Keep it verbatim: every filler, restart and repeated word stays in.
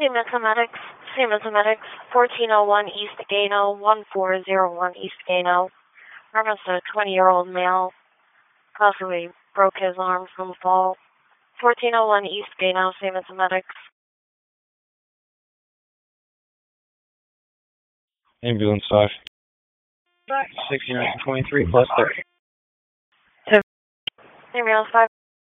Siemens Medics, Siemens Medics, fourteen oh one East Gano, one four zero one East Gano. Reference to a twenty-year-old male, possibly broke his arm from the fall. fourteen oh one East Gano, Siemens Medics. Ambulance five. sixty-nine twenty-three plus thirty. Ambulance five.